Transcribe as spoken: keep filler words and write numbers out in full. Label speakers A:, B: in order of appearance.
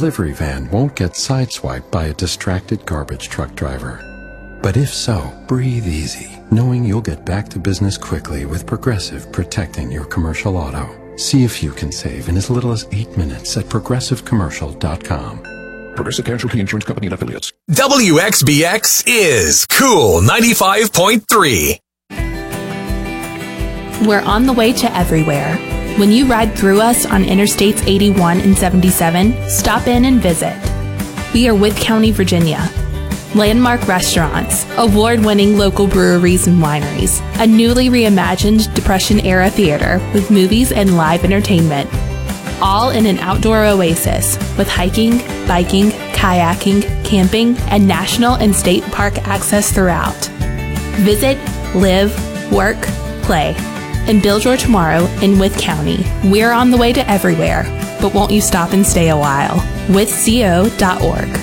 A: delivery van won't get sideswiped by a distracted garbage truck driver. But if so, breathe easy, knowing you'll get back to business quickly with Progressive protecting your commercial auto. See if you can save in as little as eight minutes at progressive commercial dot com.
B: Progressive Casualty Insurance Company and Affiliates.
C: W X B X is Cool ninety-five point three.
D: We're on the way to everywhere. When you ride through us on Interstates eighty-one and seventy-seven, stop in and visit. We are Wythe County, Virginia. Landmark restaurants, award-winning local breweries and wineries, a newly reimagined Depression-era theater with movies and live entertainment. All in an outdoor oasis with hiking, biking, kayaking, camping, and national and state park access throughout. Visit, live, work, play, and build your tomorrow in Wythe County. We're on the way to everywhere, but won't you stop and stay a while? wythe co dot org.